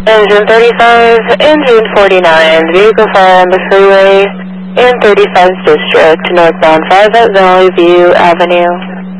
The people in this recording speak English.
Engine 35, engine 49, vehicle fire on the freeway in 35's district, northbound 5 at Valley View Avenue.